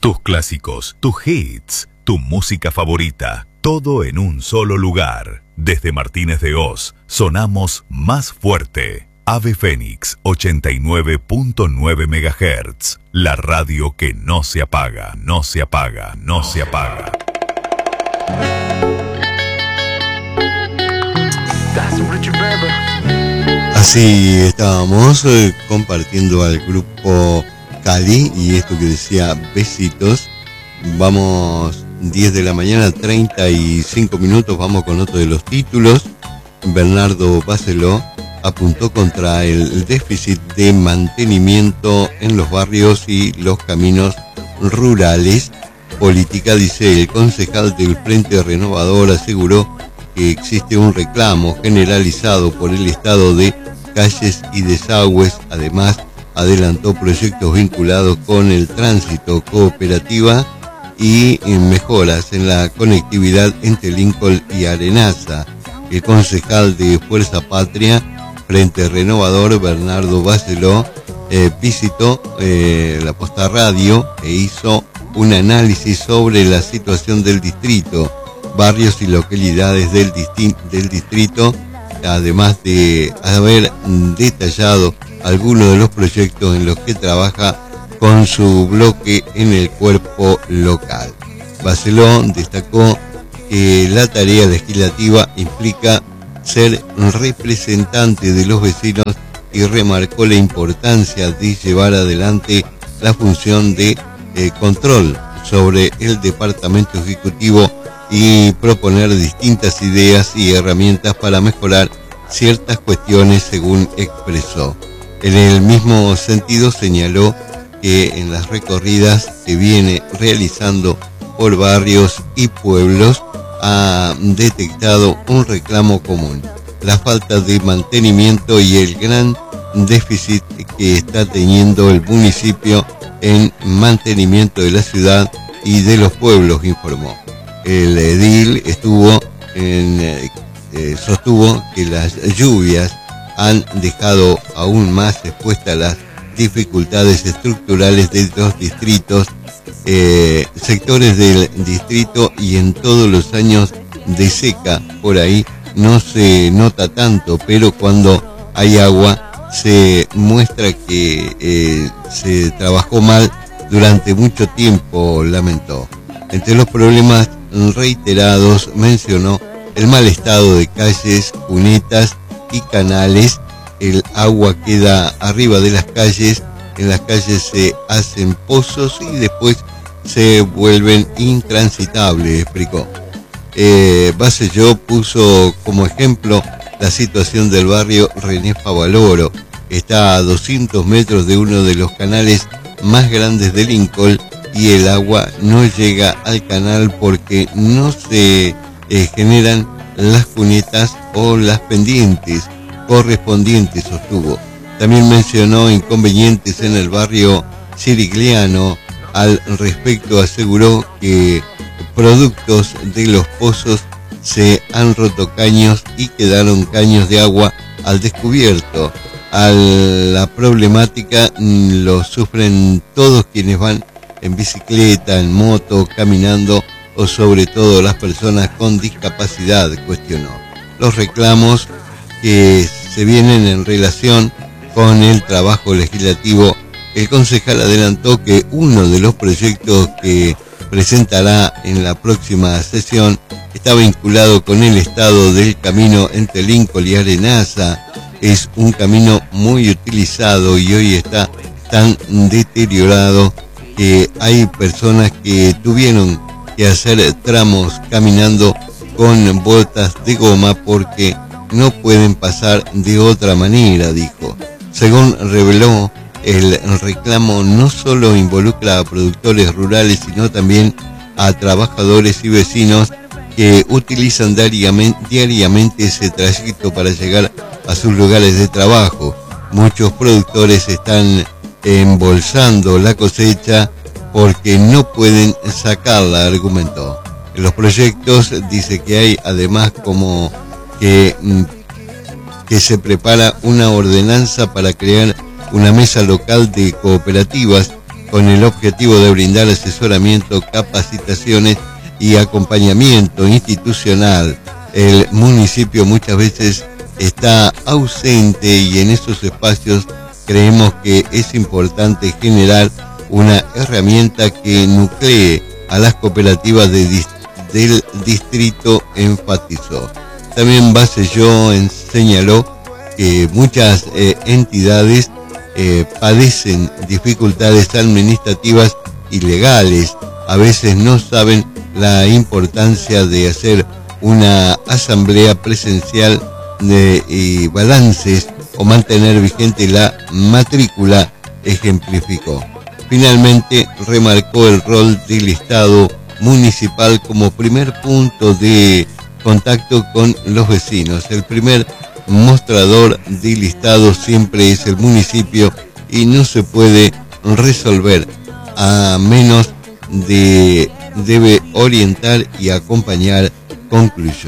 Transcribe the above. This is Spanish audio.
Tus clásicos, tus hits, tu música favorita, todo en un solo lugar. Desde Martínez de Hoz, sonamos más fuerte. Ave Fénix 89.9 MHz, la radio que no se apaga, no se apaga, no se apaga. Así estábamos compartiendo al grupo Cali y esto que decía Besitos. Vamos 10 de la mañana, 35 minutos, vamos con otro de los títulos. Bernardo Barceló apuntó contra el déficit de mantenimiento en los barrios y los caminos rurales. Política, dice el concejal del Frente Renovador, aseguró que existe un reclamo generalizado por el estado de calles y desagües. Además, adelantó proyectos vinculados con el tránsito, cooperativa y mejoras en la conectividad entre Lincoln y Arenaza. El concejal de Fuerza Patria, Frente Renovador, Bernardo Barceló, visitó la Posta Radio e hizo un análisis sobre la situación del distrito, barrios y localidades del distrito, además de haber detallado algunos de los proyectos en los que trabaja con su bloque en el cuerpo local. Barceló destacó que la tarea legislativa implica ser representante de los vecinos y remarcó la importancia de llevar adelante la función de control sobre el departamento ejecutivo y proponer distintas ideas y herramientas para mejorar ciertas cuestiones, según expresó. En el mismo sentido, señaló que en las recorridas que viene realizando por barrios y pueblos ha detectado un reclamo común: la falta de mantenimiento y el gran déficit que está teniendo el municipio en mantenimiento de la ciudad y de los pueblos, informó. El edil sostuvo que las lluvias han dejado aún más expuestas las dificultades estructurales de los distritos, sectores del distrito, y en todos los años de seca por ahí no se nota tanto, pero cuando hay agua se muestra que se trabajó mal durante mucho tiempo, lamentó. Entre los problemas reiterados mencionó el mal estado de calles, cunetas y canales. El agua queda arriba de las calles, en las calles se hacen pozos y después se vuelven intransitables, explicó. Barceló puso como ejemplo la situación del barrio René Favaloro. Está a 200 metros de uno de los canales más grandes de Lincoln y el agua no llega al canal porque no se generan las cunetas o las pendientes correspondientes, sostuvo. También mencionó inconvenientes en el barrio Cirigliano. Al respecto, aseguró que productos de los pozos se han roto caños y quedaron caños de agua al descubierto. A la problemática lo sufren todos quienes van en bicicleta, en moto, caminando o sobre todo las personas con discapacidad, cuestionó. Los reclamos que se vienen en relación con el trabajo legislativo. El concejal adelantó que uno de los proyectos que presentará en la próxima sesión está vinculado con el estado del camino entre Lincoln y Arenaza. Es un camino muy utilizado y hoy está tan deteriorado que hay personas que tuvieron que hacer tramos caminando con botas de goma porque no pueden pasar de otra manera, dijo. Según reveló, el reclamo no solo involucra a productores rurales, sino también a trabajadores y vecinos que utilizan diariamente ese trayecto para llegar a sus lugares de trabajo. Muchos productores están embolsando la cosecha porque no pueden sacarla, argumentó. En los proyectos dice que hay además como que se prepara una ordenanza para crear una mesa local de cooperativas con el objetivo de brindar asesoramiento, capacitaciones y acompañamiento institucional. El municipio muchas veces está ausente y en esos espacios creemos que es importante generar una herramienta que nuclee a las cooperativas del distrito, enfatizó. También Basselló señaló que muchas entidades padecen dificultades administrativas y legales. A veces no saben la importancia de hacer una asamblea presencial y balances o mantener vigente la matrícula, ejemplificó. Finalmente, remarcó el rol del Estado municipal como primer punto de contacto con los vecinos. El primer mostrador del Estado siempre es el municipio y no se puede resolver a menos de debe orientar y acompañar, concluyó.